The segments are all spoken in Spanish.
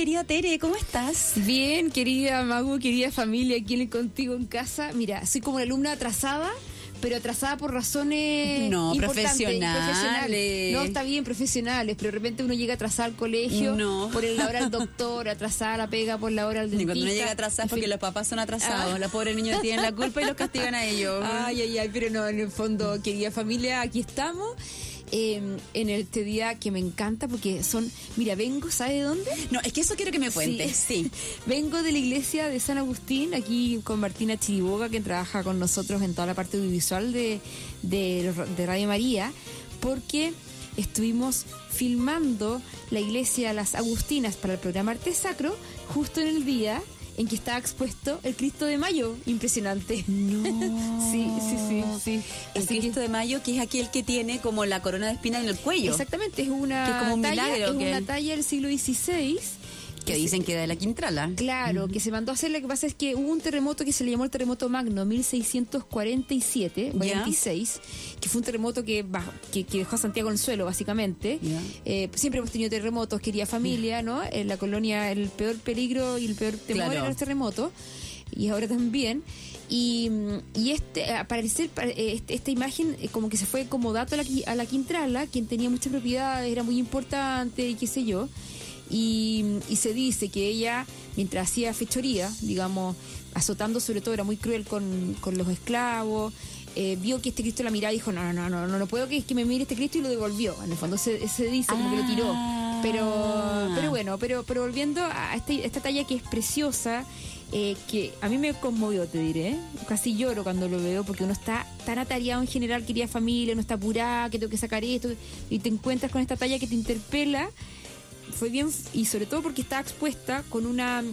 querida Tere? ¿Cómo estás? Bien, querida Magu, querida familia, aquí contigo en casa. Mira, soy como una alumna atrasada, pero atrasada por razones profesionales. No, está bien, profesionales, pero de repente uno llega atrasada al colegio por la hora del doctor, atrasada a la pega por la hora del dentista. Y cuando uno llega atrasada es porque los papás son atrasados, los pobres niños tienen la culpa y los castigan a ellos. Ay, pero no, en el fondo, querida familia, aquí estamos. En este día que me encanta porque mira, vengo, ¿sabe de dónde? No, es que eso quiero que me cuentes, sí. Vengo de la iglesia de San Agustín, aquí con Martina Chiriboga, que trabaja con nosotros en toda la parte audiovisual de Radio María, porque estuvimos filmando la iglesia de las Agustinas para el programa Arte Sacro, justo en el día en que estaba expuesto el Cristo de Mayo. Impresionante. No. Sí. El Cristo de Mayo, que es aquel que tiene como la corona de espinas en el cuello. Exactamente, es una que es como un talla, milagro, una talla del siglo XVI. Que dicen que era de la Quintrala. Claro, que se mandó a hacer. Lo que pasa es que hubo un terremoto que se le llamó el terremoto Magno, 1646, que fue un terremoto que dejó a Santiago en el suelo, básicamente. Siempre hemos tenido terremotos, querida familia, ¿no? En la colonia el peor peligro y el peor temor era los terremotos, y ahora también. Y al parecer, esta imagen como que se fue como dato a la Quintrala, quien tenía muchas propiedades, era muy importante y qué sé yo. Y se dice que ella, mientras hacía fechoría, digamos, azotando sobre todo, era muy cruel con los esclavos, vio que este Cristo la miraba y dijo, no puedo que me mire este Cristo, y lo devolvió. En el fondo se dice como que lo tiró. Pero bueno, pero volviendo a esta talla que es preciosa, que a mí me conmovió, te diré. Casi lloro cuando lo veo, porque uno está tan atareado en general, querida familia, uno está apurada, que tengo que sacar esto, y te encuentras con esta talla que te interpela. Fue bien, y sobre todo porque estaba expuesta con una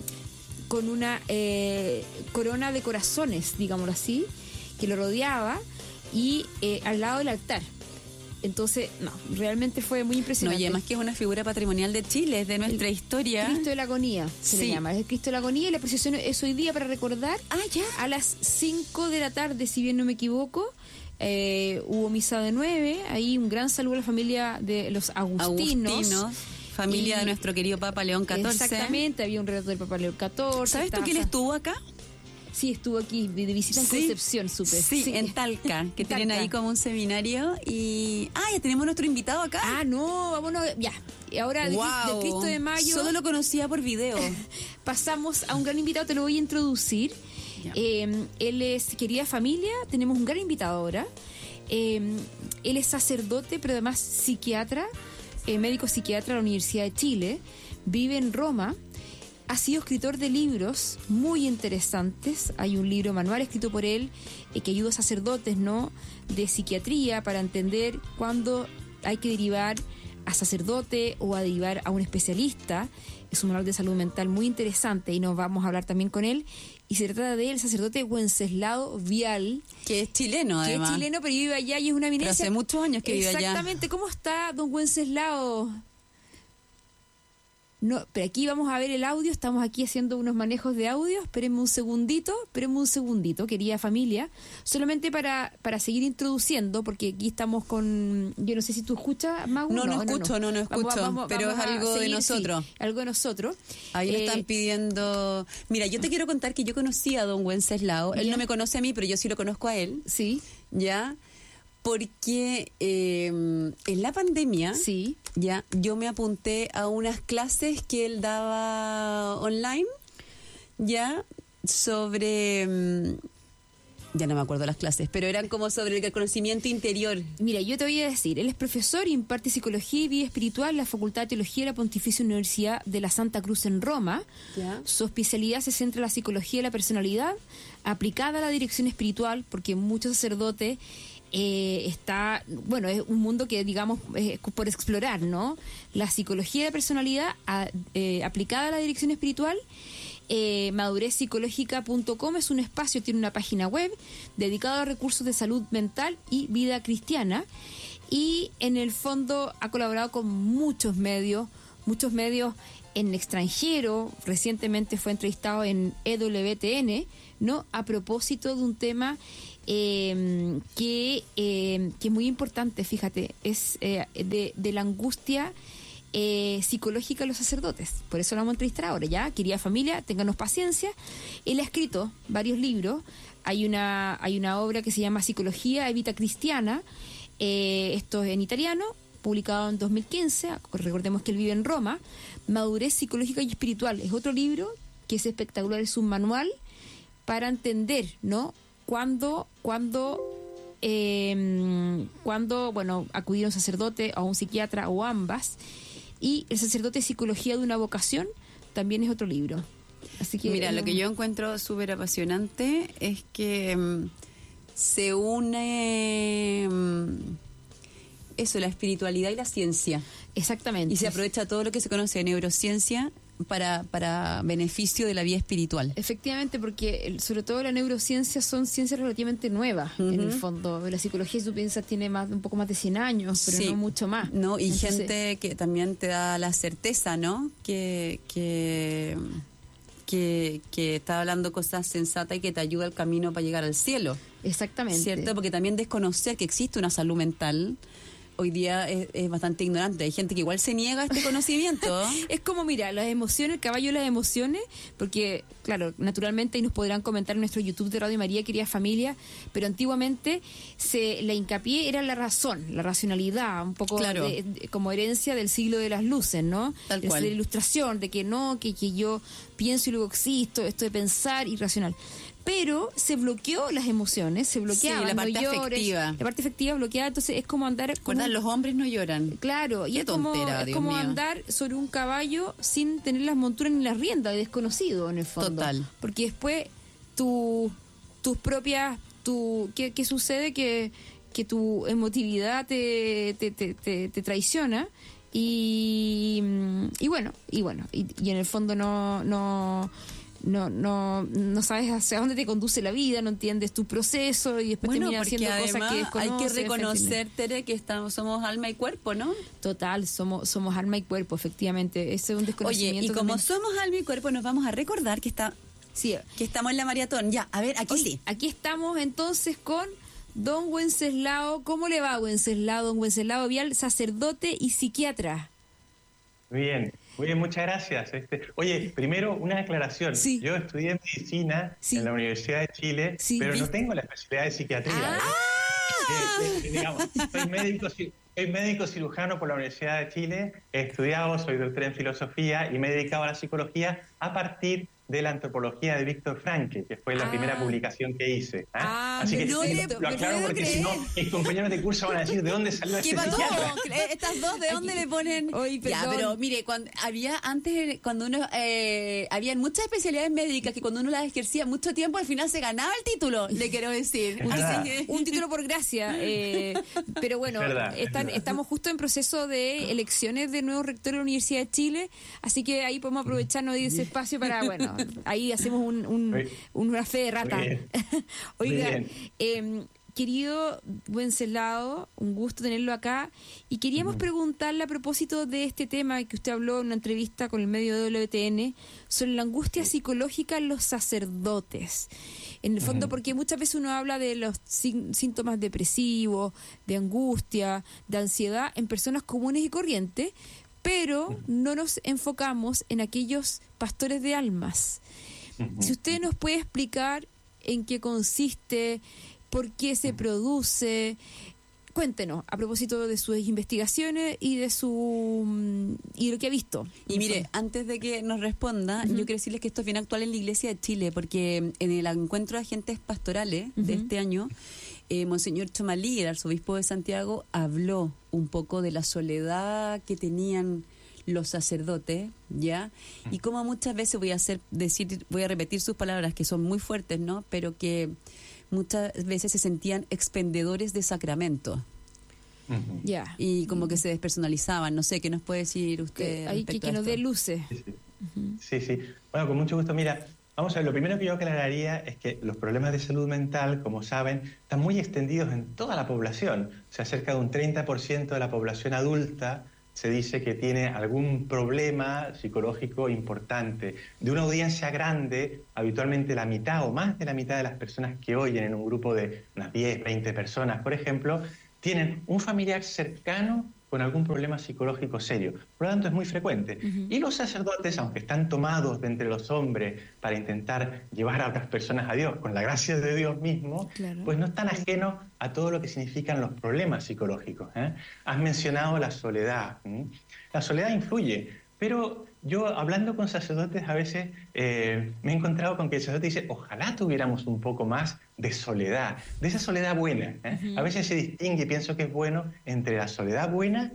corona de corazones, digámoslo así, que lo rodeaba, y al lado del altar. Entonces, realmente fue muy impresionante. No, y además que es una figura patrimonial de Chile, es de nuestra historia. Cristo de la Agonía se le llama, es el Cristo de la Agonía, y la procesión es hoy día para recordar. A las 5 de la tarde, si bien no me equivoco. Hubo misa de 9, ahí un gran saludo a la familia de los Agustinos. Familia de nuestro querido Papa León XIV. Exactamente, había un relato del Papa León XIV. ¿Sabes tú que él estuvo acá? Sí, estuvo aquí de visita en Concepción, supe. Sí, en Talca, que tienen ahí como un seminario. Y ya tenemos nuestro invitado acá. Vámonos, ya. Y ahora del Cristo de Mayo. Solo lo conocía por video. Pasamos a un gran invitado, te lo voy a introducir. Él es, querida familia, tenemos un gran invitado ahora. Él es sacerdote, pero además psiquiatra. Médico psiquiatra de la Universidad de Chile, vive en Roma, ha sido escritor de libros muy interesantes. Hay un libro manual escrito por él que ayuda a sacerdotes, ¿no?, de psiquiatría para entender cuándo hay que derivar a sacerdote o a derivar a un especialista. Es un manual de salud mental muy interesante y nos vamos a hablar también con él. Y se trata del sacerdote Wenceslao Vial. Que es chileno, además. Que es chileno, pero vive allá y es una eminencia. Pero hace muchos años que vive allá. Exactamente. ¿Cómo está don Wenceslao? No, pero aquí vamos a ver el audio. Estamos aquí haciendo unos manejos de audio. Espérenme un segundito, querida familia. Solamente para seguir introduciendo, porque aquí estamos con... Yo no sé si tú escuchas, Magu. No escucho. Pero es algo de nosotros. Sí, algo de nosotros. Ahí le están pidiendo... Mira, yo te quiero contar que yo conocí a don Wenceslao. Él no me conoce a mí, pero yo sí lo conozco a él. Sí. ¿Ya? Porque en la pandemia, ya, yo me apunté a unas clases que él daba online, ya, sobre, ya no me acuerdo las clases, pero eran como sobre el conocimiento interior. Mira, yo te voy a decir, él es profesor y imparte psicología y vida espiritual en la Facultad de Teología de la Pontificia Universidad de la Santa Cruz en Roma. ¿Ya? Su especialidad se centra en la psicología de la personalidad aplicada a la dirección espiritual, porque muchos sacerdotes es un mundo que, digamos, es por explorar, ¿no? La psicología de la personalidad aplicada a la dirección espiritual. Madurezpsicológica.com es un espacio, tiene una página web dedicado a recursos de salud mental y vida cristiana, y en el fondo ha colaborado con muchos medios en extranjero. Recientemente fue entrevistado en EWTN, ¿no?, a propósito de un tema que es muy importante, fíjate, es de la angustia psicológica a los sacerdotes. Por eso lo vamos a entrevistar ahora, ¿ya? Querida familia, ténganos paciencia. Él ha escrito varios libros. Hay una obra que se llama Psicología e Vita Cristiana. Esto es en italiano, publicado en 2015. Recordemos que él vive en Roma. Madurez psicológica y espiritual. Es otro libro que es espectacular, es un manual para entender, ¿no? Cuando acudir a un sacerdote, a un psiquiatra o ambas. Y El sacerdote psicología de una vocación también es otro libro. Así que mira, lo que yo encuentro súper apasionante es que se une eso, la espiritualidad y la ciencia. Exactamente. Y se aprovecha todo lo que se conoce de neurociencia para beneficio de la vida espiritual. Efectivamente, porque sobre todo la neurociencia son ciencias relativamente nuevas, en el fondo. La psicología, si tú piensas, tiene un poco más de 100 años, pero no mucho más. No, y entonces, gente que también te da la certeza, ¿no? Que está hablando cosas sensatas y que te ayuda al camino para llegar al cielo. Exactamente. ¿Cierto? Porque también desconocer que existe una salud mental hoy día es bastante ignorante. Hay gente que igual se niega a este conocimiento. Es como, mira, las emociones, el caballo de las emociones, porque, claro, naturalmente, y nos podrán comentar en nuestro YouTube de Radio María, querida familia, pero antiguamente la hincapié era la razón, la racionalidad, un poco como herencia del siglo de las luces, ¿no? Tal cual. De la ilustración, de que que yo pienso y luego existo, esto de pensar irracional. Pero se bloqueó las emociones, se bloqueaban, la parte afectiva. La parte afectiva bloqueada, entonces es como andar... Los hombres no lloran. Claro, y es como andar sobre un caballo sin tener las monturas ni las riendas, desconocido en el fondo. Total. Porque después tus propias... ¿Qué sucede? Que tu emotividad te traiciona y en el fondo no sabes hacia dónde te conduce la vida, no entiendes tu proceso y después terminas haciendo cosas que desconoces. Hay que reconocer, Tere, que somos alma y cuerpo, ¿no? Total, somos alma y cuerpo, efectivamente. Ese es un desconocimiento. Oye, y como somos alma y cuerpo, nos vamos a recordar que estamos en la maratón. Ya, a ver, Aquí estamos entonces con don Wenceslao. ¿Cómo le va, Wenceslao? Don Wenceslao Vial, sacerdote y psiquiatra. Muy bien, muchas gracias. Oye, primero una aclaración. Sí. Yo estudié medicina en la Universidad de Chile, pero no tengo la especialidad de psiquiatría. Digamos, soy médico cirujano por la Universidad de Chile, he estudiado, soy doctor en filosofía y me he dedicado a la psicología a partir de la antropología de Víctor Frankl, que fue la primera publicación que hice. Así que lo aclaro porque si no, mis compañeros de curso van a decir de dónde salió este psiquiatra. Estas dos, ¿de dónde le ponen? Pero mire, habían muchas especialidades médicas que cuando uno las ejercía mucho tiempo, al final se ganaba el título, le quiero decir. Un título por gracia. Pero bueno, estamos justo en proceso de elecciones de nuevo rector de la Universidad de Chile, así que ahí podemos aprovecharnos de ese espacio para, ahí hacemos una fe de rata. Oiga, querido Wenceslao, un gusto tenerlo acá. Y queríamos preguntarle a propósito de este tema que usted habló en una entrevista con el medio de WTN sobre la angustia psicológica en los sacerdotes. En el fondo, porque muchas veces uno habla de los síntomas depresivos, de angustia, de ansiedad en personas comunes y corrientes, pero no nos enfocamos en aquellos pastores de almas. Si usted nos puede explicar en qué consiste, por qué se produce, cuéntenos a propósito de sus investigaciones y de lo que ha visto. Y mire, antes de que nos responda, yo quiero decirles que esto es bien actual en la Iglesia de Chile, porque en el encuentro de agentes pastorales de este año, Monseñor Chomalí, el arzobispo de Santiago, habló un poco de la soledad que tenían los sacerdotes, ¿ya? Y como muchas veces voy a repetir sus palabras que son muy fuertes, ¿no? Pero que muchas veces se sentían expendedores de sacramento. Y como que se despersonalizaban. No sé, ¿qué nos puede decir usted? Que nos dé luces. Sí. Bueno, con mucho gusto. Mira, vamos a ver, lo primero que yo aclararía es que los problemas de salud mental, como saben, están muy extendidos en toda la población. O sea, cerca de un 30% de la población adulta se dice que tiene algún problema psicológico importante. De una audiencia grande, habitualmente la mitad o más de la mitad de las personas que oyen en un grupo de unas 10, 20 personas, por ejemplo, tienen un familiar cercano con algún problema psicológico serio. Por lo tanto, es muy frecuente. Y los sacerdotes, aunque están tomados de entre los hombres para intentar llevar a otras personas a Dios, con la gracia de Dios mismo, pues no están ajenos a todo lo que significan los problemas psicológicos. Has mencionado la soledad. La soledad influye, pero yo, hablando con sacerdotes, a veces me he encontrado con que el sacerdote dice, ojalá tuviéramos un poco más de soledad, de esa soledad buena. A veces se distingue, pienso que es bueno, entre la soledad buena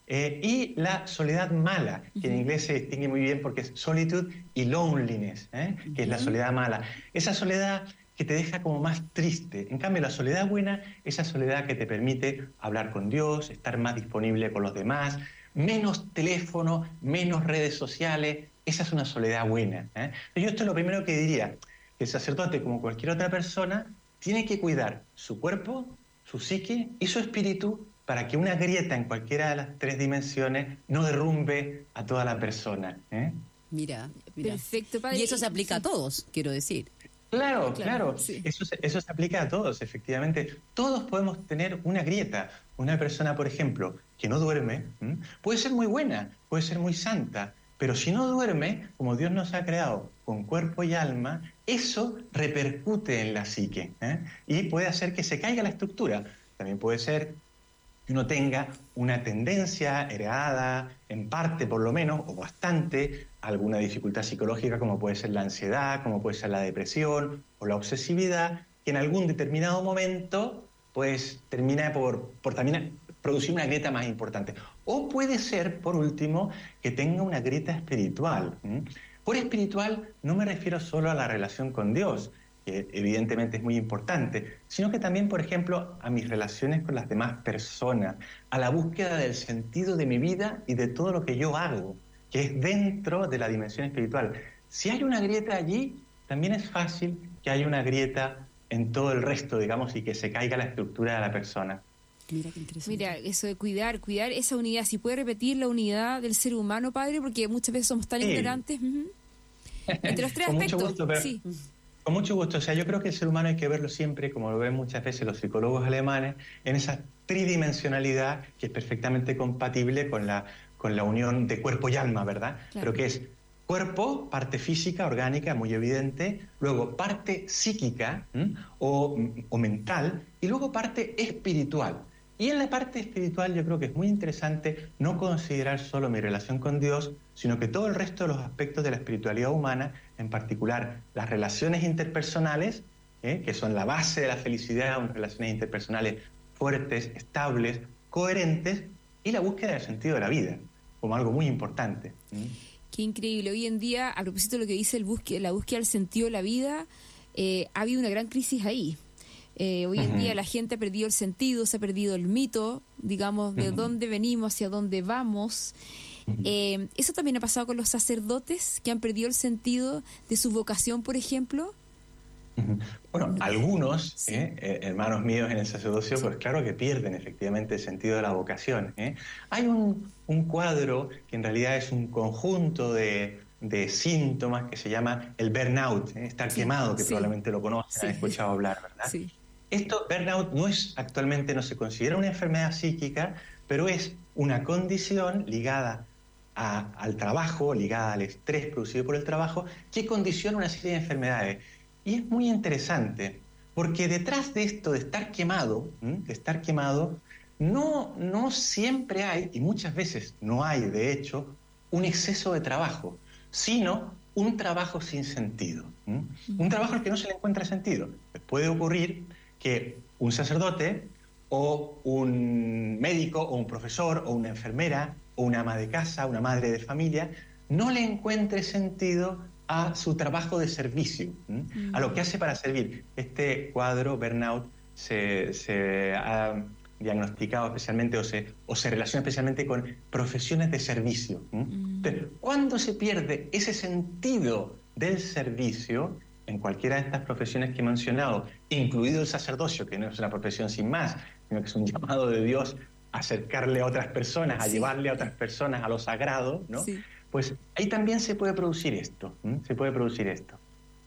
y la soledad mala, que en inglés se distingue muy bien porque es solitude y loneliness, que es la soledad mala. Esa soledad que te deja como más triste. En cambio, la soledad buena, esa soledad que te permite hablar con Dios, estar más disponible con los demás, menos teléfono, menos redes sociales, esa es una soledad buena. Yo esto es lo primero que diría, que el sacerdote, como cualquier otra persona, tiene que cuidar su cuerpo, su psique y su espíritu para que una grieta en cualquiera de las tres dimensiones no derrumbe a toda la persona. Mira. Perfecto, padre. Y eso se aplica a todos, quiero decir. Claro. Sí. Eso se aplica a todos, efectivamente. Todos podemos tener una grieta. Una persona, por ejemplo, que no duerme, puede ser muy buena, puede ser muy santa, pero si no duerme, como Dios nos ha creado con cuerpo y alma, eso repercute en la psique y puede hacer que se caiga la estructura. También puede ser que uno tenga una tendencia heredada, en parte por lo menos, o bastante, alguna dificultad psicológica como puede ser la ansiedad, como puede ser la depresión o la obsesividad, que en algún determinado momento pues termina por también producir una grieta más importante. O puede ser, por último, que tenga una grieta espiritual. Por espiritual no me refiero solo a la relación con Dios, que evidentemente es muy importante, sino que también, por ejemplo, a mis relaciones con las demás personas, a la búsqueda del sentido de mi vida y de todo lo que yo hago, que es dentro de la dimensión espiritual. Si hay una grieta allí, también es fácil que haya una grieta en todo el resto, digamos, y que se caiga la estructura de la persona. Mira qué interesante. Mira, eso de cuidar esa unidad. Si puede repetir la unidad del ser humano, padre, porque muchas veces somos tan ignorantes. Entre los tres aspectos. Mucho gusto, sí. Con mucho gusto. O sea, yo creo que el ser humano hay que verlo siempre, como lo ven muchas veces los psicólogos alemanes, en esa tridimensionalidad que es perfectamente compatible con la unión de cuerpo y alma, ¿verdad? Claro. Pero que es cuerpo, parte física, orgánica, muy evidente, luego parte psíquica o mental, y luego parte espiritual. Y en la parte espiritual yo creo que es muy interesante no considerar solo mi relación con Dios, sino que todo el resto de los aspectos de la espiritualidad humana, en particular las relaciones interpersonales, que son la base de la felicidad, unas relaciones interpersonales fuertes, estables, coherentes, y la búsqueda del sentido de la vida, como algo muy importante. Qué increíble. Hoy en día, a propósito de lo que dice la búsqueda del sentido de la vida, ha habido una gran crisis ahí. Hoy en día la gente ha perdido el sentido, se ha perdido el mito, digamos, de dónde venimos, hacia dónde vamos. ¿Eso también ha pasado con los sacerdotes, que han perdido el sentido de su vocación, por ejemplo? Bueno, algunos, hermanos míos en el sacerdocio, pues claro que pierden efectivamente el sentido de la vocación. Hay un cuadro que en realidad es un conjunto de síntomas que se llama el burnout, estar quemado, que probablemente lo conocen, han escuchado hablar, ¿verdad? Sí. Esto, burnout, actualmente no se considera una enfermedad psíquica, pero es una condición ligada al trabajo, ligada al estrés producido por el trabajo, que condiciona una serie de enfermedades. Y es muy interesante, porque detrás de esto de estar quemado, no siempre hay, y muchas veces no hay, de hecho, un exceso de trabajo, sino un trabajo sin sentido. Un trabajo al que no se le encuentra sentido. Puede ocurrir que un sacerdote o un médico o un profesor o una enfermera o una ama de casa, una madre de familia, no le encuentre sentido a su trabajo de servicio, a lo que hace para servir. Este cuadro, burnout, se ha diagnosticado especialmente o se relaciona especialmente con profesiones de servicio. Entonces, cuando se pierde ese sentido del servicio, en cualquiera de estas profesiones que he mencionado, incluido el sacerdocio, que no es una profesión sin más, sino que es un llamado de Dios a acercarle a otras personas, a llevarle a otras personas a lo sagrado, ¿no? Sí. Pues ahí también se puede producir esto.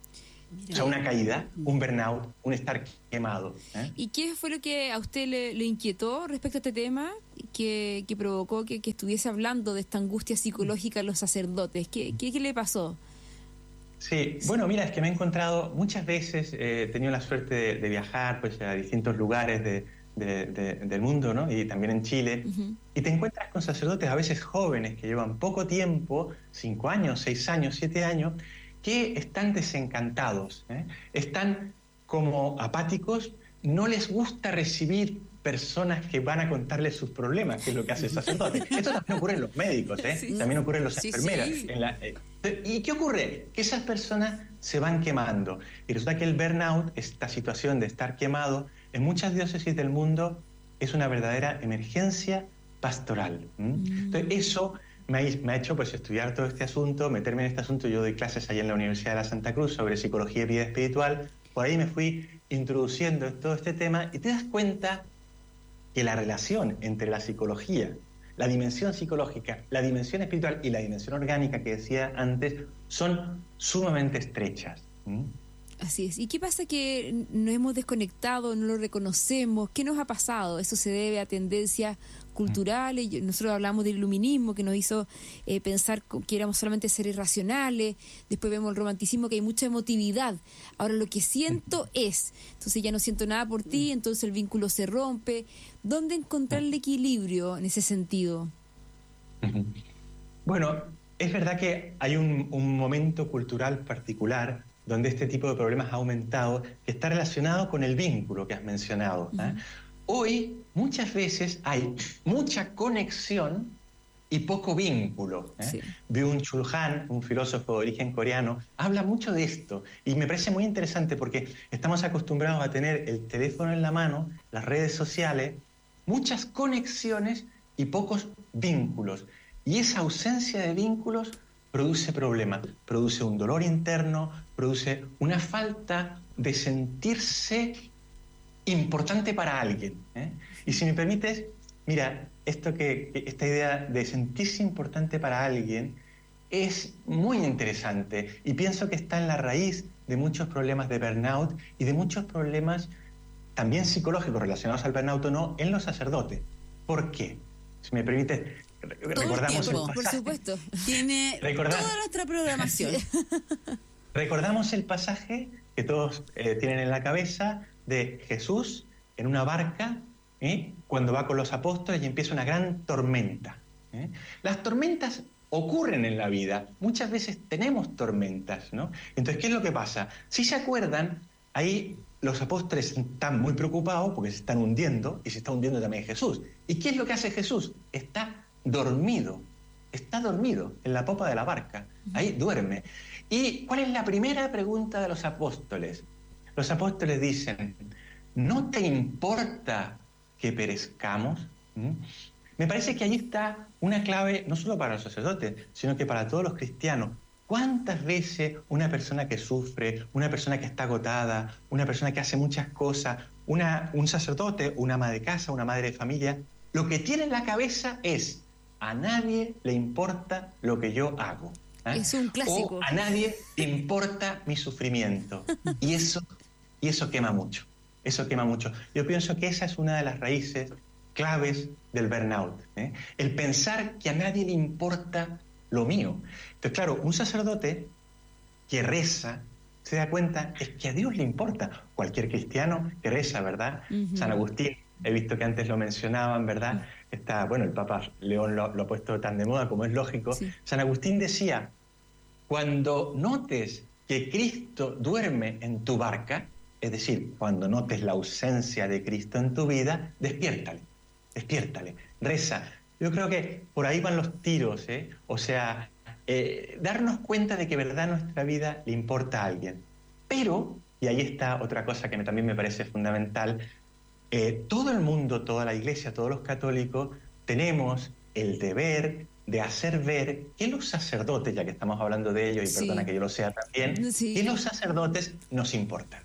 O sea, una caída, un burnout, un estar quemado. ¿Y qué fue lo que a usted le inquietó respecto a este tema que provocó que estuviese hablando de esta angustia psicológica a los sacerdotes? ¿Qué le pasó? Sí, bueno, mira, es que me he encontrado muchas veces, he tenido la suerte de viajar pues, a distintos lugares del mundo, ¿no? Y también en Chile, y te encuentras con sacerdotes a veces jóvenes que llevan poco tiempo, 5 años, 6 años, 7 años, que están desencantados, están como apáticos, no les gusta recibir personas que van a contarles sus problemas, que es lo que hace el sacerdote. Esto también ocurre en los médicos, también ocurre en las enfermeras. Sí. ¿Y qué ocurre? Que esas personas se van quemando. Y resulta que el burnout, esta situación de estar quemado, en muchas diócesis del mundo es una verdadera emergencia pastoral. Entonces, eso me ha hecho pues, estudiar todo este asunto, meterme en este asunto. Yo doy clases allá en la Universidad de la Santa Cruz sobre psicología y vida espiritual. Por ahí me fui introduciendo en todo este tema y te das cuenta que la relación entre la psicología, la dimensión psicológica, la dimensión espiritual y la dimensión orgánica que decía antes son sumamente estrechas. Así es. ¿Y qué pasa que nos hemos desconectado, no lo reconocemos? ¿Qué nos ha pasado? ¿Eso se debe a tendencias culturales? Nosotros hablamos del iluminismo que nos hizo pensar que éramos solamente seres racionales. Después vemos el romanticismo, que hay mucha emotividad. Ahora lo que siento es, entonces ya no siento nada por ti, entonces el vínculo se rompe. ¿Dónde encontrar el equilibrio en ese sentido? Bueno, es verdad que hay un momento cultural particular donde este tipo de problemas ha aumentado, que está relacionado con el vínculo que has mencionado. Hoy, muchas veces, hay mucha conexión y poco vínculo. Sí. Byung-Chul Han, un filósofo de origen coreano, habla mucho de esto, y me parece muy interesante porque estamos acostumbrados a tener el teléfono en la mano, las redes sociales, muchas conexiones y pocos vínculos. Y esa ausencia de vínculos produce problemas, produce un dolor interno, produce una falta de sentirse importante para alguien. Y si me permites, mira, esta idea de sentirse importante para alguien es muy interesante y pienso que está en la raíz de muchos problemas de burnout y de muchos problemas también psicológicos relacionados al burnout o no en los sacerdotes. ¿Por qué? Si me permites, recordamos el pasaje. Por supuesto, tiene toda nuestra programación. Recordamos el pasaje que todos tienen en la cabeza de Jesús en una barca cuando va con los apóstoles y empieza una gran tormenta. Las tormentas ocurren en la vida. Muchas veces tenemos tormentas, ¿no? Entonces, ¿qué es lo que pasa? Si se acuerdan, ahí los apóstoles están muy preocupados porque se están hundiendo y se está hundiendo también Jesús. ¿Y qué es lo que hace Jesús? Está dormido en la popa de la barca. Ahí duerme. ¿Y cuál es la primera pregunta de los apóstoles? Los apóstoles dicen, ¿no te importa que perezcamos? Me parece que ahí está una clave, no solo para los sacerdotes, sino que para todos los cristianos. ¿Cuántas veces una persona que sufre, una persona que está agotada, una persona que hace muchas cosas, un sacerdote, una ama de casa, una madre de familia, lo que tiene en la cabeza es, a nadie le importa lo que yo hago? Es un clásico. O a nadie le importa mi sufrimiento. Y eso quema mucho. Eso quema mucho. Yo pienso que esa es una de las raíces claves del burnout. El pensar que a nadie le importa lo mío. Entonces, claro, un sacerdote que reza se da cuenta es que a Dios le importa. Cualquier cristiano que reza, ¿verdad? San Agustín, he visto que antes lo mencionaban, ¿verdad? Está, bueno, el Papa León lo ha puesto tan de moda como es lógico. Sí. San Agustín decía, cuando notes que Cristo duerme en tu barca, es decir, cuando notes la ausencia de Cristo en tu vida, despiértale, reza. Yo creo que por ahí van los tiros, O sea, darnos cuenta de que verdad nuestra vida le importa a alguien. Pero, y ahí está otra cosa que también me parece fundamental, todo el mundo, toda la Iglesia, todos los católicos, tenemos el deber de hacer ver que los sacerdotes, ya que estamos hablando de ellos, y perdona que yo lo sea también, que los sacerdotes nos importan.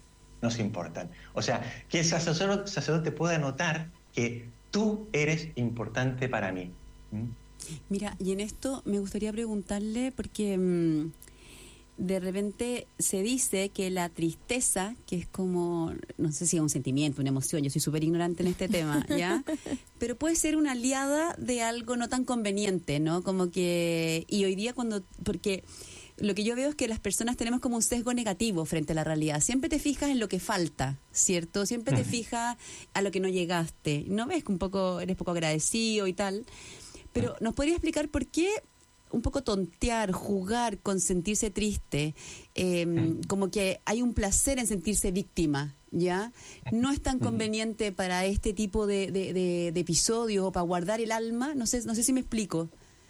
O sea, que el sacerdote pueda notar que tú eres importante para mí. Mira, y en esto me gustaría preguntarle, porque de repente se dice que la tristeza, que es como, no sé si es un sentimiento, una emoción, yo soy súper ignorante en este tema, ¿ya? Pero puede ser una aliada de algo no tan conveniente, ¿no? Como que, y hoy día porque lo que yo veo es que las personas tenemos como un sesgo negativo frente a la realidad. Siempre te fijas en lo que falta, ¿cierto? Siempre te fijas a lo que no llegaste. ¿No ves que eres poco agradecido y tal? Pero ¿nos podría explicar por qué un poco tontear, jugar con sentirse triste, como que hay un placer en sentirse víctima, ¿ya? No es tan conveniente para este tipo de episodios o para guardar el alma. No sé si me explico.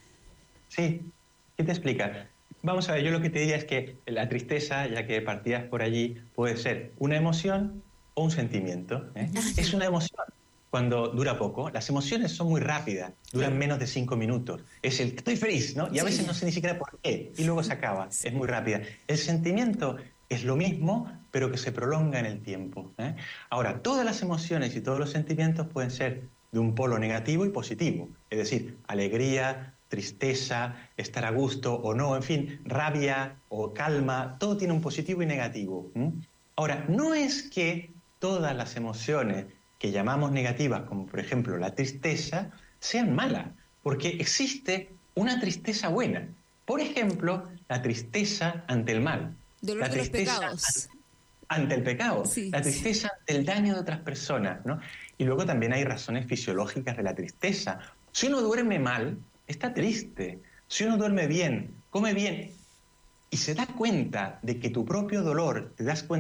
Sí, ¿qué te explica? Vamos a ver, yo lo que te diría es que la tristeza, ya que partías por allí, puede ser una emoción o un sentimiento. Es una emoción cuando dura poco. Las emociones son muy rápidas, duran menos de 5 minutos. Es el estoy feliz, ¿no? Y a veces no sé ni siquiera por qué, y luego se acaba. Es muy rápida. El sentimiento es lo mismo, pero que se prolonga en el tiempo. Ahora, todas las emociones y todos los sentimientos pueden ser de un polo negativo y positivo. Es decir, alegría, tristeza, estar a gusto o no, en fin, rabia o calma, todo tiene un positivo y negativo. Ahora, no es que todas las emociones que llamamos negativas, como por ejemplo la tristeza, sean malas, porque existe una tristeza buena. Por ejemplo, la tristeza ante el mal. Dolor de los pecados. Ante el pecado, sí, la tristeza ante el daño de otras personas, ¿no? Y luego también hay razones fisiológicas de la tristeza. Si uno duerme mal, está triste. Si uno duerme bien, come bien y se da cuenta de que tu propio dolor,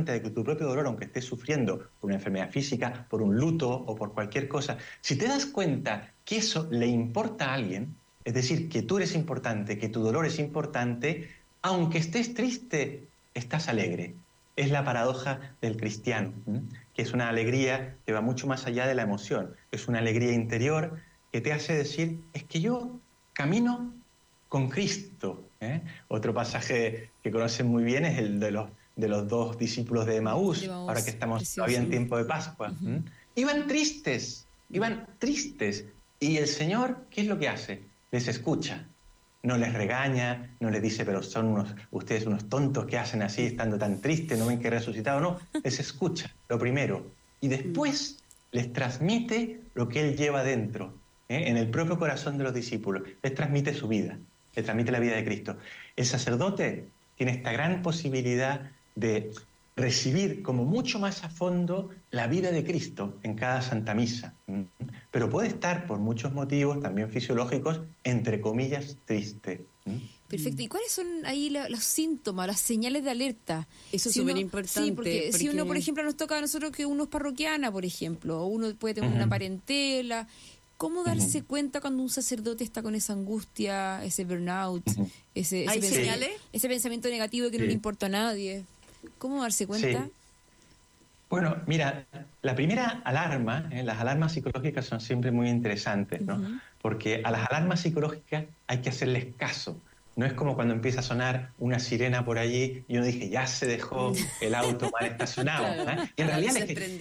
aunque estés sufriendo por una enfermedad física, por un luto o por cualquier cosa, si te das cuenta que eso le importa a alguien, es decir, que tú eres importante, que tu dolor es importante, aunque estés triste, estás alegre. Es la paradoja del cristiano, que es una alegría que va mucho más allá de la emoción. Es una alegría interior que te hace decir, es que yo camino con Cristo. Otro pasaje que conocen muy bien es el de los 2 discípulos de Emaús, ahora que estamos todavía en tiempo de Pascua. Iban tristes, y el Señor, ¿qué es lo que hace? Les escucha, no les regaña, no les dice, pero son ustedes unos tontos que hacen así estando tan tristes, no ven que he resucitado, no, les escucha, lo primero, y después les transmite lo que Él lleva dentro, en el propio corazón de los discípulos, les transmite su vida. Le transmite la vida de Cristo. El sacerdote tiene esta gran posibilidad de recibir como mucho más a fondo la vida de Cristo en cada Santa Misa. Pero puede estar, por muchos motivos, también fisiológicos, entre comillas, triste. Perfecto. ¿Y cuáles son ahí los síntomas, las señales de alerta? Eso es súper importante. Sí, porque si uno, por ejemplo, nos toca a nosotros que uno es parroquiana, por ejemplo, o uno puede tener una parentela. ¿Cómo darse cuenta cuando un sacerdote está con esa angustia, ese burnout, ese pensamiento negativo que no le importa a nadie? ¿Cómo darse cuenta? Sí. Bueno, mira, la primera alarma, las alarmas psicológicas son siempre muy interesantes, ¿no? Porque a las alarmas psicológicas hay que hacerles caso. No es como cuando empieza a sonar una sirena por allí y uno dice, ya se dejó el auto mal estacionado. Claro, y en realidad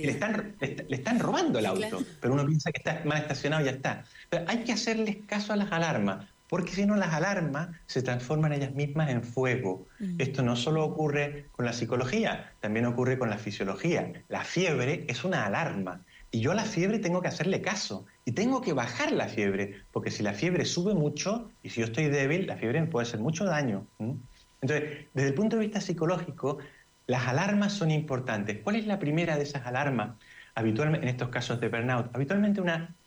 le están robando el auto, pero uno piensa que está mal estacionado y ya está. Pero hay que hacerles caso a las alarmas, porque si no las alarmas se transforman ellas mismas en fuego. Esto no solo ocurre con la psicología, también ocurre con la fisiología. La fiebre es una alarma. Y yo a la fiebre tengo que hacerle caso y tengo que bajar la fiebre, porque si la fiebre sube mucho y si yo estoy débil, la fiebre me puede hacer mucho daño. Entonces, desde el punto de vista psicológico, las alarmas son importantes. ¿Cuál es la primera de esas alarmas? Habitualmente, en estos casos de burnout, habitualmente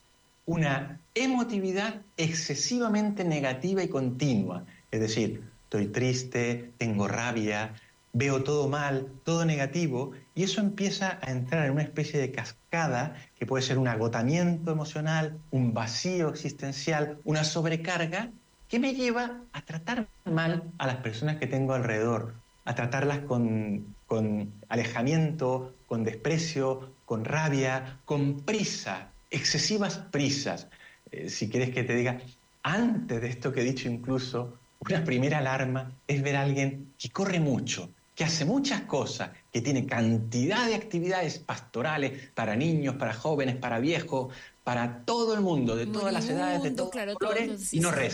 una emotividad excesivamente negativa y continua. Es decir, estoy triste, tengo rabia, veo todo mal, todo negativo, y eso empieza a entrar en una especie de cascada que puede ser un agotamiento emocional, un vacío existencial, una sobrecarga que me lleva a tratar mal a las personas que tengo alrededor, a tratarlas con alejamiento, con desprecio, con rabia, con prisa, excesivas prisas. Si quieres que te diga, antes de esto que he dicho incluso, una primera alarma es ver a alguien que corre mucho, que hace muchas cosas, que tiene cantidad de actividades pastorales para niños, para jóvenes, para viejos, para todo el mundo, de todas las edades, de todos los colores, y no reza.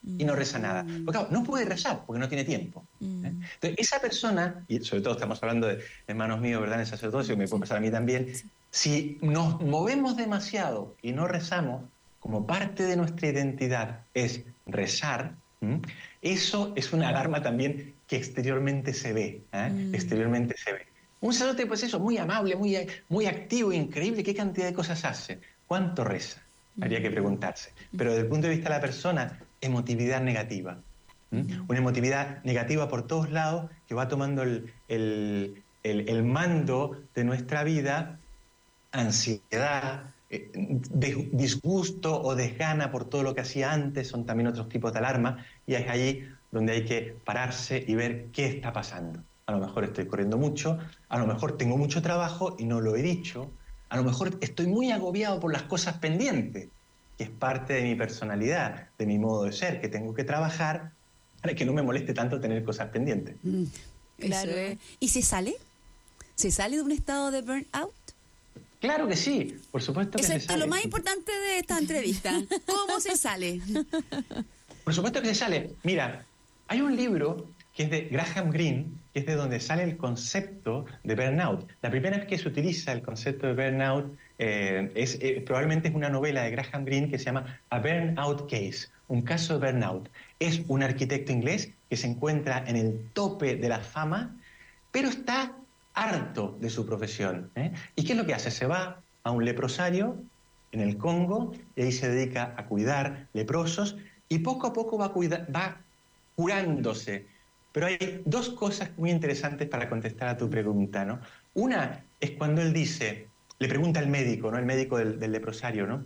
y no reza nada. Porque claro, no puede rezar porque no tiene tiempo. Entonces, esa persona, y sobre todo estamos hablando de hermanos míos, ¿verdad?, en el sacerdocio, me puede pasar a mí también, si nos movemos demasiado y no rezamos, como parte de nuestra identidad es rezar, eso es una alarma también que exteriormente se ve, exteriormente se ve. Un sacerdote, pues eso, muy amable, muy activo, increíble, ¿qué cantidad de cosas hace? ¿Cuánto reza? Habría que preguntarse. Pero desde el punto de vista de la persona, emotividad negativa. Una emotividad negativa por todos lados que va tomando el mando de nuestra vida, ansiedad, disgusto o desgana por todo lo que hacía antes, son también otros tipos de alarma, y es allí donde hay que pararse y ver qué está pasando. A lo mejor estoy corriendo mucho, a lo mejor tengo mucho trabajo y no lo he dicho, a lo mejor estoy muy agobiado por las cosas pendientes, que es parte de mi personalidad, de mi modo de ser, que tengo que trabajar para que no me moleste tanto tener cosas pendientes. Claro. ¿Y se sale? ¿Se sale de un estado de burnout? Claro que sí, por supuesto que se sale. Eso es lo más importante de esta entrevista. ¿Cómo se sale? Por supuesto que se sale. Mira, hay un libro que es de Graham Greene, que es de donde sale el concepto de burnout. La primera vez que se utiliza el concepto de burnout probablemente es una novela de Graham Greene que se llama A Burnout Case, un caso de burnout. Es un arquitecto inglés que se encuentra en el tope de la fama, pero está harto de su profesión. ¿Y qué es lo que hace? Se va a un leprosario en el Congo y ahí se dedica a cuidar leprosos y poco a poco va curándose. Pero hay dos cosas muy interesantes para contestar a tu pregunta, ¿no? Una es cuando él dice, le pregunta al médico, ¿no?, el médico del leprosario, ¿no?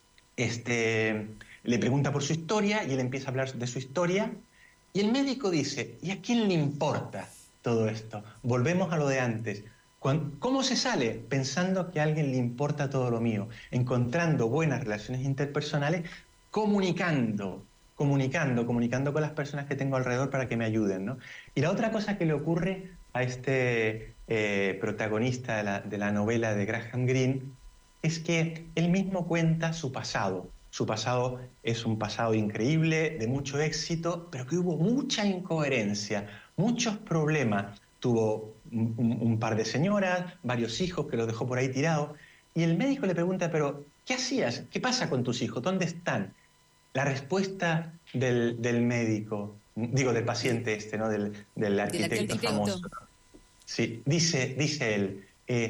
Le pregunta por su historia y él empieza a hablar de su historia y el médico dice, ¿y a quién le importa todo esto? Volvemos a lo de antes. ¿Cómo se sale? Pensando que a alguien le importa todo lo mío, encontrando buenas relaciones interpersonales, comunicando con las personas que tengo alrededor para que me ayuden, ¿no? Y la otra cosa que le ocurre a este protagonista de la novela de Graham Greene es que él mismo cuenta su pasado. Su pasado es un pasado increíble, de mucho éxito, pero que hubo mucha incoherencia, muchos problemas. Tuvo un par de señoras, varios hijos que los dejó por ahí tirados, y el médico le pregunta, pero ¿qué hacías? ¿Qué pasa con tus hijos? ¿Dónde están? La respuesta del médico, digo del paciente ¿no? del arquitecto famoso. Sí, dice él,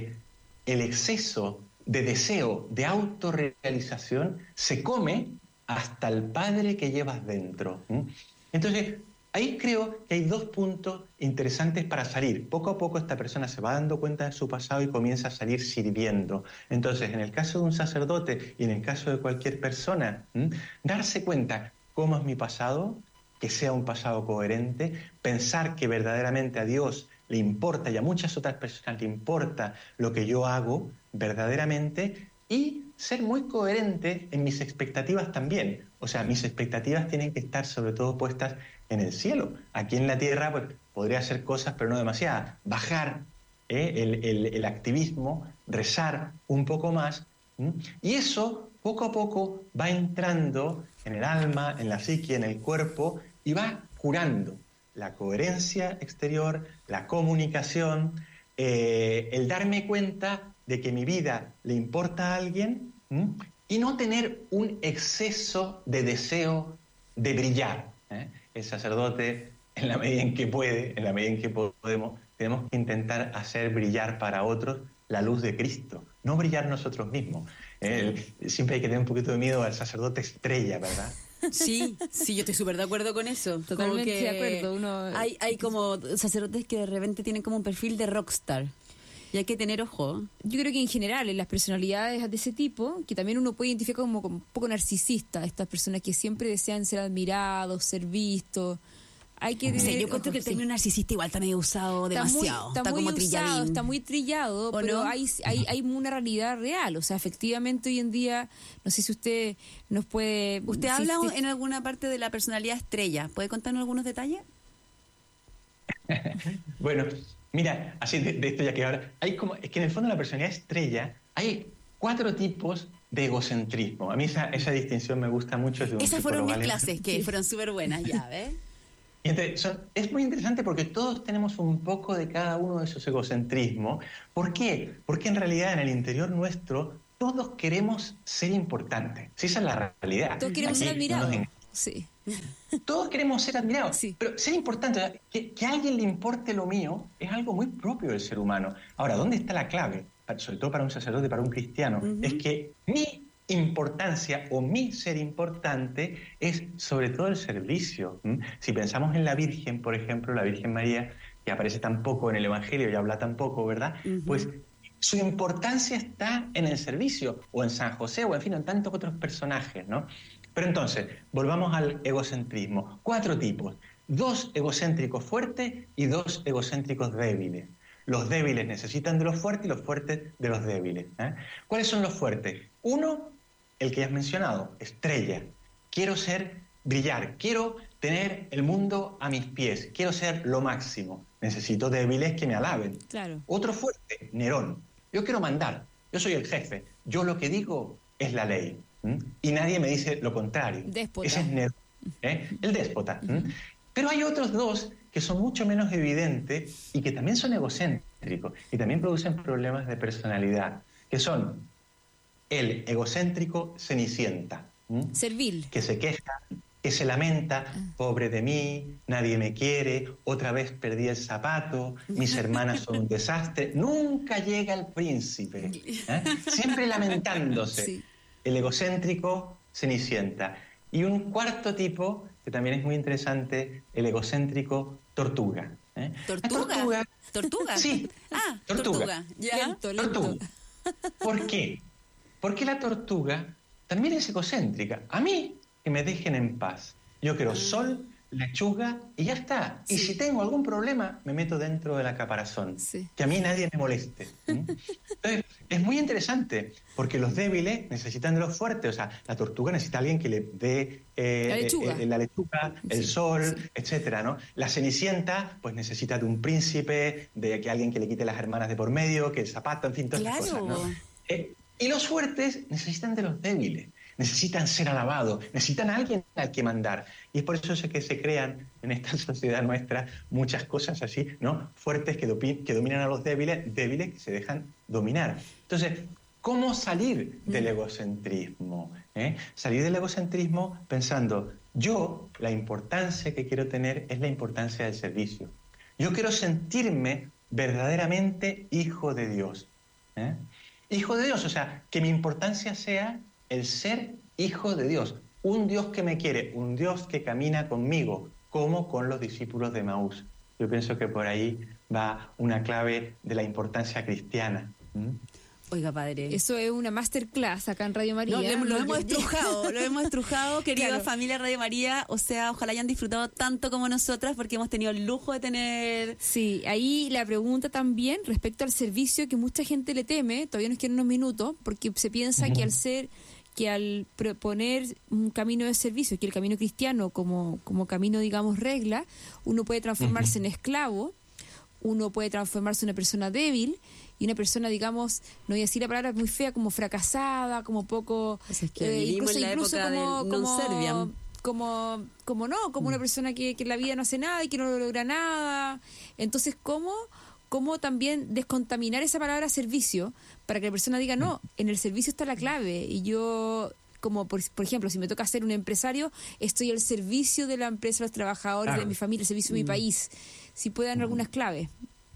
el exceso de deseo, de autorrealización, se come hasta el padre que llevas dentro. Entonces, ahí creo que hay dos puntos interesantes para salir. Poco a poco esta persona se va dando cuenta de su pasado y comienza a salir sirviendo. Entonces, en el caso de un sacerdote y en el caso de cualquier persona, darse cuenta cómo es mi pasado, que sea un pasado coherente, pensar que verdaderamente a Dios le importa y a muchas otras personas le importa lo que yo hago verdaderamente y ser muy coherente en mis expectativas también. O sea, mis expectativas tienen que estar sobre todo puestas en el cielo. Aquí en la tierra pues, podría hacer cosas, pero no demasiadas. Bajar el activismo, rezar un poco más. Y eso poco a poco va entrando en el alma, en la psique, en el cuerpo y va curando la coherencia exterior, la comunicación, el darme cuenta de que mi vida le importa a alguien y no tener un exceso de deseo de brillar. El sacerdote, en la medida en que puede, en la medida en que podemos, tenemos que intentar hacer brillar para otros la luz de Cristo, no brillar nosotros mismos. Siempre hay que tener un poquito de miedo al sacerdote estrella, ¿verdad? Sí, yo estoy súper de acuerdo con eso. Totalmente de acuerdo. Hay como sacerdotes que de repente tienen como un perfil de rockstar. Y hay que tener ojo. Yo creo que en general, en las personalidades de ese tipo, que también uno puede identificar como un poco narcisista, estas personas que siempre desean ser admirados, ser vistos. Hay que tener, yo creo que el término narcisista igual está medio usado demasiado. Está como trilladín. Está muy trillado, pero no? hay una realidad real. O sea, efectivamente hoy en día, no sé si usted nos puede... ¿Usted habla en alguna parte de la personalidad estrella? ¿Puede contarnos algunos detalles? Bueno, mira, así de esto ya que ahora... es que en el fondo la personalidad estrella hay 4 tipos de egocentrismo. A mí esa distinción me gusta mucho. Esas fueron mis clases, que fueron súper buenas, ya, ¿ves? Entonces, es muy interesante porque todos tenemos un poco de cada uno de esos egocentrismos. ¿Por qué? Porque en realidad en el interior nuestro todos queremos ser importantes. Sí, esa es la realidad. Todos queremos ser admirados. Sí. Todos queremos ser admirados. Sí. Pero ser importante, que a alguien le importe lo mío, es algo muy propio del ser humano. Ahora, ¿dónde está la clave? Sobre todo para un sacerdote, para un cristiano, es que mi importancia o mi ser importante es sobre todo el servicio. Si pensamos en la Virgen, por ejemplo, la Virgen María, que aparece tan poco en el Evangelio y habla tan poco, ¿verdad? Pues su importancia está en el servicio, o en San José, o en fin, en tantos otros personajes, ¿no? Pero entonces, volvamos al egocentrismo. 4 tipos. 2 egocéntricos fuertes y 2 egocéntricos débiles. Los débiles necesitan de los fuertes y los fuertes de los débiles. ¿Cuáles son los fuertes? 1, el que ya has mencionado, estrella. Quiero brillar, quiero tener el mundo a mis pies, quiero ser lo máximo. Necesito débiles que me alaben. Claro. Otro fuerte, Nerón. Yo quiero mandar, yo soy el jefe, yo lo que digo es la ley. Y nadie me dice lo contrario. Déspota. Ese es Nerón, el déspota. Pero hay otros 2 que son mucho menos evidentes y que también son egocéntricos y también producen problemas de personalidad, que son el egocéntrico cenicienta. Servil. Que se queja, que se lamenta, pobre de mí, nadie me quiere, otra vez perdí el zapato, mis hermanas son un desastre. Nunca llega el príncipe, siempre lamentándose. Sí. El egocéntrico cenicienta. Y un 4 tipo, que también es muy interesante, el egocéntrico tortuga. ¿Tortuga? ¿Tortuga? Sí. Tortuga. Ya. Tortuga. ¿Por qué? Porque la tortuga también es egocéntrica. A mí, que me dejen en paz. Yo quiero sol, lechuga y ya está. Sí. Y si tengo algún problema, me meto dentro de la caparazón. Sí. Que a mí nadie me moleste. Entonces, es muy interesante, porque los débiles necesitan de los fuertes. O sea, la tortuga necesita a alguien que le dé la lechuga, el sol, etcétera, ¿no? La cenicienta, pues necesita de un príncipe, de que alguien que le quite las hermanas de por medio, que el zapato, en fin, todas esas cosas, ¿no? Y los fuertes necesitan de los débiles. Necesitan ser alabados, necesitan a alguien al que mandar. Y es por eso que se crean en esta sociedad nuestra muchas cosas así, ¿no? Fuertes que dominan a los débiles, débiles que se dejan dominar. Entonces, ¿cómo salir del egocentrismo? Salir del egocentrismo pensando, yo, la importancia que quiero tener es la importancia del servicio. Yo quiero sentirme verdaderamente hijo de Dios. Hijo de Dios, o sea, que mi importancia sea el ser hijo de Dios, un Dios que me quiere, un Dios que camina conmigo, como con los discípulos de Emaús. Yo pienso que por ahí va una clave de la importancia cristiana. Oiga, padre. Eso es una masterclass acá en Radio María. No, lo hemos estrujado, querida claro. Familia Radio María. O sea, ojalá hayan disfrutado tanto como nosotras, porque hemos tenido el lujo de tener... Sí, ahí la pregunta también respecto al servicio, que mucha gente le teme, todavía nos quedan unos minutos, porque se piensa que al proponer un camino de servicio, que el camino cristiano como camino, digamos, regla, uno puede transformarse en esclavo, uno puede transformarse en una persona débil, y una persona, digamos, no voy a decir la palabra muy fea, como fracasada, como poco... Pues es que vivimos en la época del non-serviam. Como una persona que en la vida no hace nada y que no logra nada. Entonces, ¿cómo también descontaminar esa palabra servicio para que la persona diga, no, en el servicio está la clave? Y yo, como por ejemplo, si me toca ser un empresario, estoy al servicio de la empresa, de los trabajadores, de mi familia, al servicio de mi país. Si pueden dar algunas claves.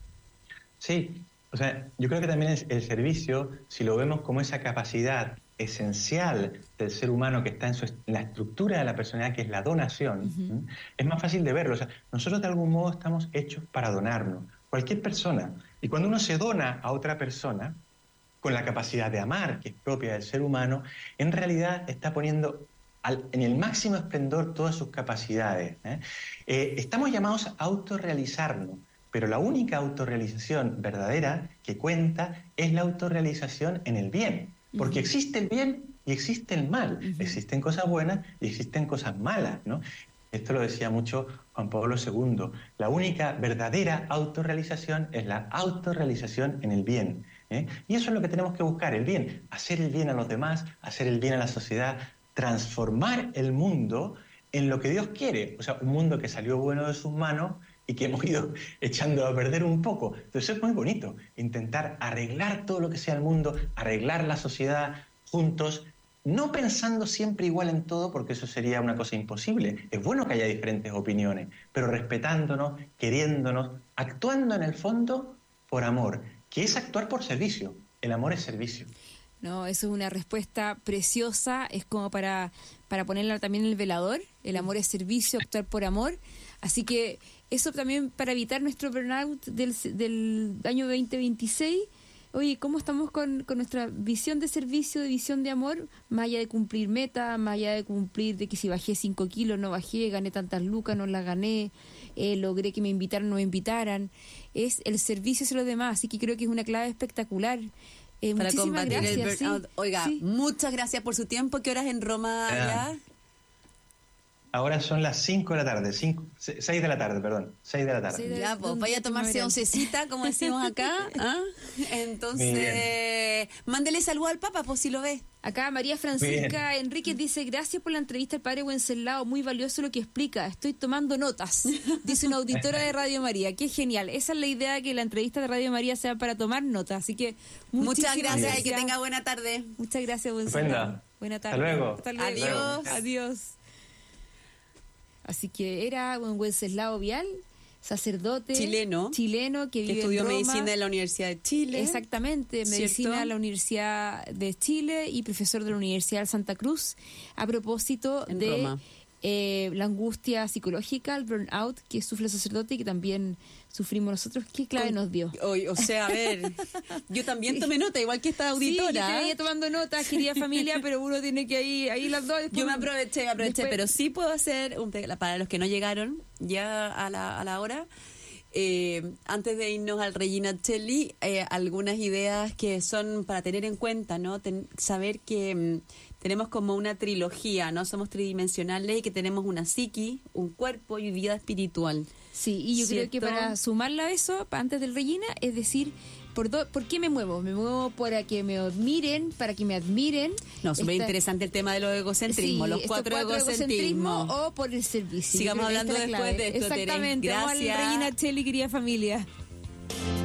Sí, o sea, yo creo que también el servicio, si lo vemos como esa capacidad esencial del ser humano que está en la estructura de la personalidad, que es la donación, es más fácil de verlo. O sea, nosotros de algún modo estamos hechos para donarnos. Cualquier persona. Y cuando uno se dona a otra persona, con la capacidad de amar, que es propia del ser humano, en realidad está poniendo en el máximo esplendor todas sus capacidades. Estamos llamados a autorrealizarnos, pero la única autorrealización verdadera que cuenta es la autorrealización en el bien. Porque existe el bien y existe el mal. Existen cosas buenas y existen cosas malas, ¿no? Esto lo decía mucho Juan Pablo II. La única verdadera autorrealización es la autorrealización en el bien. Y eso es lo que tenemos que buscar, el bien, hacer el bien a los demás, hacer el bien a la sociedad, transformar el mundo en lo que Dios quiere, o sea, un mundo que salió bueno de sus manos y que hemos ido echando a perder un poco. Entonces es muy bonito intentar arreglar todo lo que sea el mundo, arreglar la sociedad juntos, no pensando siempre igual en todo, porque eso sería una cosa imposible. Es bueno que haya diferentes opiniones, pero respetándonos, queriéndonos, actuando en el fondo por amor, que es actuar por servicio. El amor es servicio. No, eso es una respuesta preciosa, es como para ponerla también en el velador. El amor es servicio, actuar por amor. Así que eso también para evitar nuestro burnout del año 2026. Oye, ¿cómo estamos con nuestra visión de servicio, de visión de amor? Más allá de cumplir metas, más allá de cumplir de que si bajé 5 kilos, no bajé, gané tantas lucas, no las gané, logré que me invitaran, no me invitaran. Es el servicio hacia los demás, así que creo que es una clave espectacular. Para combatir el burnout. Sí, oiga, sí. Muchas gracias por su tiempo. ¿Qué horas en Roma ya? Ahora son las 5 de la tarde, 6 de la tarde, perdón, 6 de la tarde. Ya, pues vaya a tomarse oncecita, como decimos acá. Entonces, mándele saludo al Papa, pues si lo ve. Acá María Francisca Enríquez dice, gracias por la entrevista al padre Wenceslao, muy valioso lo que explica, estoy tomando notas, dice una auditora de Radio María, qué genial, esa es la idea, que la entrevista de Radio María sea para tomar notas, así que muchas gracias y que tenga buena tarde. Muchas gracias, Wenceslao. Buena tarde. Hasta luego. Adiós. Así que era un Wenceslao Vial, sacerdote chileno que vive estudió en Roma. medicina en la Universidad de Chile. Exactamente, medicina en la Universidad de Chile y profesor de la Universidad de Santa Cruz, a propósito en de Roma. La angustia psicológica, el burnout que sufre el sacerdote y que también sufrimos nosotros. ¿Qué clave nos dio? O sea, a ver, yo también tomé nota, igual que esta auditora. Sí, yo te veía tomando notas, querida familia, pero uno tiene que ahí las dos. Yo me aproveché, pero sí puedo hacer, para los que no llegaron ya a la hora, antes de irnos al Regina Celli, algunas ideas que son para tener en cuenta, ¿no? Saber que tenemos como una trilogía, ¿no? Somos tridimensionales y que tenemos una psiqui, un cuerpo y vida espiritual. Sí, y yo creo que para sumarla a eso, antes del Regina, es decir, ¿por qué me muevo? Me muevo para que me admiren, No, súper interesante el tema de los egocentrismos, sí, los cuatro egocentrismos. O por el servicio. Sigamos hablando después de esto, Exactamente, Tere. Gracias. Vamos al Regina Celli, querida familia.